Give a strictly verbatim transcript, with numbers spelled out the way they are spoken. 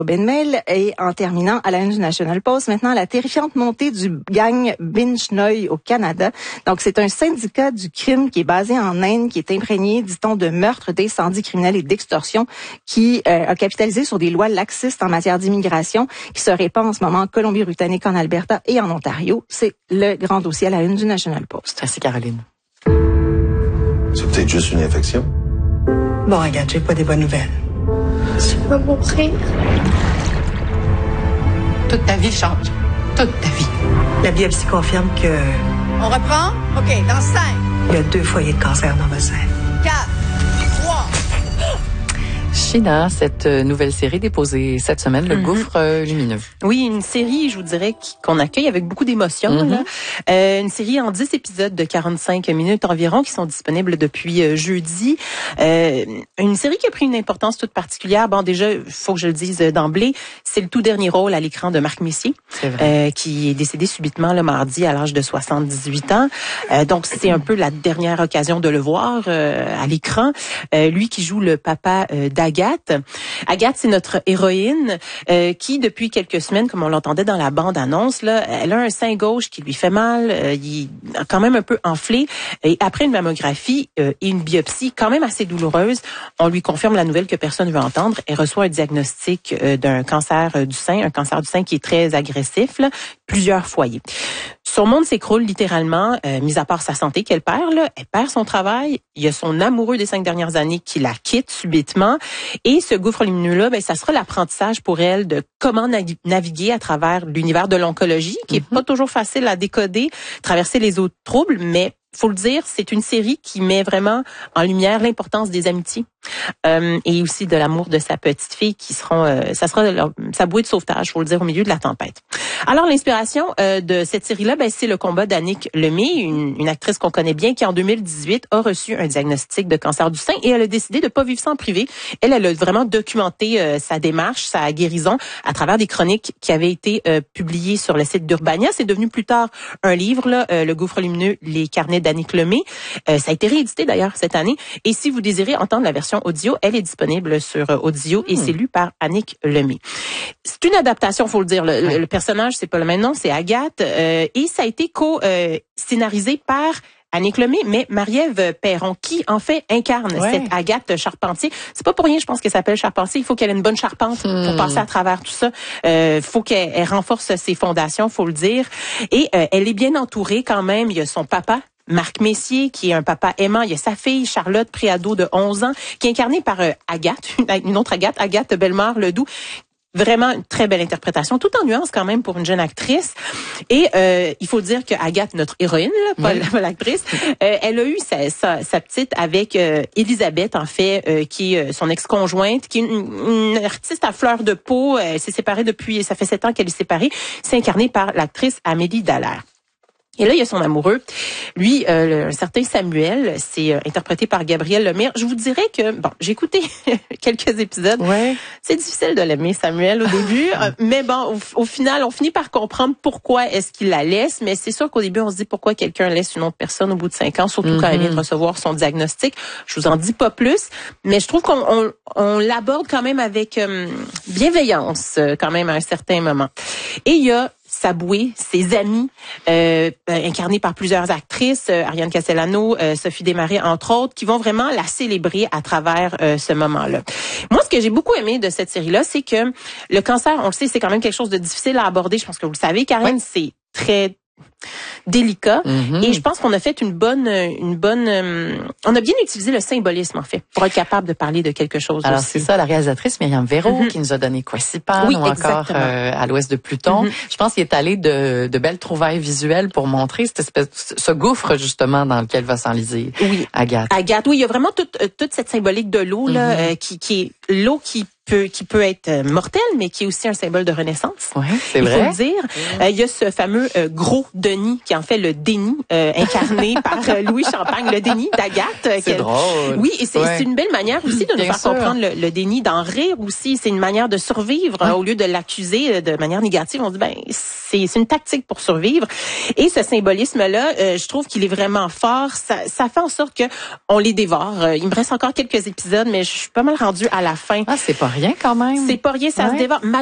Ben Mail. Et en terminant à la une du National Post, maintenant la terrifiante montée du gang Binchnoi au Canada. Donc c'est un syndicat du crime qui est basé en Inde, qui est imprégné, dit-on, de meurtres, d'incendies criminels et d'extorsion, qui euh, a capitalisé sur des lois laxistes en matière d'immigration, qui se répand en ce moment en Colombie-Britannique, en Alberta et en Ontario. C'est le grand dossier à la une du National Post. Merci Caroline. C'est peut-être juste une infection. Bon, regarde, j'ai pas des bonnes nouvelles. Tu vas mourir. Toute ta vie change. Toute ta vie. La biopsie confirme que... On reprend? OK, dans cinq. Il y a deux foyers de cancer dans votre sein. quatre. trois. China, cette nouvelle série déposée cette semaine, Le mm-hmm. Gouffre euh, lumineux. Oui, une série, je vous dirais, qu'on accueille avec beaucoup d'émotion. Mm-hmm. Là. Euh, une série en dix épisodes de quarante-cinq minutes environ qui sont disponibles depuis euh, jeudi. Euh, une série qui a pris une importance toute particulière. Bon, déjà, il faut que je le dise d'emblée, c'est le tout dernier rôle à l'écran de Marc Messier, euh, qui est décédé subitement le mardi à l'âge de soixante-dix-huit ans. Euh, donc, c'est un peu la dernière occasion de le voir euh, à l'écran. Euh, lui qui joue le papa euh, d'Agathe. Agathe, c'est notre héroïne euh, qui, depuis quelques semaines, comme on l'entendait dans la bande-annonce, là, elle a un sein gauche qui lui fait mal, euh, il est quand même un peu enflé. Et après une mammographie euh, et une biopsie quand même assez douloureuse, on lui confirme la nouvelle que personne ne veut entendre. Elle reçoit un diagnostic euh, d'un cancer euh, du sein, un cancer du sein qui est très agressif, là, plusieurs foyers. Son monde s'écroule littéralement, euh, mis à part sa santé qu'elle perd, là, elle perd son travail. Il y a son amoureux des cinq dernières années qui la quitte subitement. Et ce gouffre lumineux-là, ben, ça sera l'apprentissage pour elle de comment nav- naviguer à travers l'univers de l'oncologie, qui est mm-hmm. pas toujours facile à décoder, traverser les autres troubles, mais faut le dire, c'est une série qui met vraiment en lumière l'importance des amitiés euh, et aussi de l'amour de sa petite fille qui seront, euh, ça sera leur, sa bouée de sauvetage, faut le dire, au milieu de la tempête. Alors l'inspiration euh, de cette série-là, ben c'est le combat d'Annick Lemay, une, une actrice qu'on connaît bien, qui en deux mille dix-huit a reçu un diagnostic de cancer du sein et elle a décidé de pas vivre ça en privé. Elle, elle a vraiment documenté euh, sa démarche, sa guérison à travers des chroniques qui avaient été euh, publiées sur le site d'Urbania. C'est devenu plus tard un livre, là, euh, Le Gouffre lumineux, les carnets d'Annick Lemay. Euh, ça a été réédité d'ailleurs cette année. Et si vous désirez entendre la version audio, elle est disponible sur euh, audio et mmh. c'est lu par Annick Lemay. C'est une adaptation, faut le dire. Le, ouais. le personnage, c'est pas le même nom, c'est Agathe. Euh, et ça a été co-scénarisé euh, par Annick Lemay, mais Marie-Ève Perron, qui en fait incarne ouais. cette Agathe Charpentier. C'est pas pour rien, je pense qu'elle s'appelle Charpentier. Il faut qu'elle ait une bonne charpente hmm. pour passer à travers tout ça. Il euh, faut qu'elle elle renforce ses fondations, faut le dire. Et euh, elle est bien entourée quand même. Il y a son papa, Marc Messier, qui est un papa aimant. Il y a sa fille, Charlotte Préado, de onze ans, qui est incarnée par euh, Agathe, une autre Agathe, Agathe Bellemare-Ledoux. Vraiment une très belle interprétation, tout en nuance quand même pour une jeune actrice. Et euh, il faut dire que Agathe, notre héroïne, là, pas, oui. pas l'actrice, euh, elle a eu sa, sa, sa petite avec euh, Elisabeth, en fait, euh, qui est son ex-conjointe, qui est une, une artiste à fleur de peau. Elle s'est séparée depuis, ça fait sept ans qu'elle est séparée. C'est incarné par l'actrice Amélie Dallaire. Et là, il y a son amoureux. Lui, euh, un certain Samuel, c'est euh, interprété par Gabriel Lemire. Je vous dirais que, bon, j'ai écouté quelques épisodes. Ouais. C'est difficile de l'aimer, Samuel, au début. euh, mais bon, au, au final, on finit par comprendre pourquoi est-ce qu'il la laisse. Mais c'est sûr qu'au début, on se dit pourquoi quelqu'un laisse une autre personne au bout de cinq ans, surtout mm-hmm. quand elle vient de recevoir son diagnostic. Je vous en dis pas plus. Mais je trouve qu'on on, on l'aborde quand même avec euh, bienveillance, euh, quand même, à un certain moment. Et il y a sa bouée, ses amis, euh, incarnés par plusieurs actrices, euh, Ariane Castellano, euh, Sophie Desmarais, entre autres, qui vont vraiment la célébrer à travers euh, ce moment-là. Moi, ce que j'ai beaucoup aimé de cette série-là, c'est que le cancer, on le sait, c'est quand même quelque chose de difficile à aborder. Je pense que vous le savez, Karine, ouais. c'est très délicat. Mm-hmm. Et je pense qu'on a fait une bonne, une bonne, euh, on a bien utilisé le symbolisme, en fait, pour être capable de parler de quelque chose. Alors, aussi. c'est ça, la réalisatrice Myriam Véro, mm-hmm. qui nous a donné Quasipan, oui, ou encore euh, À l'ouest de Pluton. Mm-hmm. Je pense qu'il est allé de, de belles trouvailles visuelles pour montrer cette espèce, ce gouffre, justement, dans lequel va s'enliser oui. Agathe. Agathe, oui, il y a vraiment toute, toute cette symbolique de l'eau, là, mm-hmm. euh, qui, qui est l'eau qui peut, qui peut être mortelle, mais qui est aussi un symbole de renaissance. Oui, c'est il vrai. Il faut le dire. Mm-hmm. Euh, il y a ce fameux euh, gros Denis, qui en fait le déni, euh, incarné par euh, Louis Champagne, le déni d'Agathe. C'est qu'elle... drôle. Oui, et c'est, ouais. c'est une belle manière aussi de nous faire sûr. comprendre le, le déni, d'en rire aussi. C'est une manière de survivre, ouais. hein, au lieu de l'accuser de manière négative. On dit, ben, c'est, c'est une tactique pour survivre. Et ce symbolisme-là, euh, je trouve qu'il est vraiment fort. Ça, ça fait en sorte que on les dévore. Euh, il me reste encore quelques épisodes, mais je suis pas mal rendue à la fin. Ah, c'est pas rien. rien quand même. C'est pas rien, ça ouais. se dévore.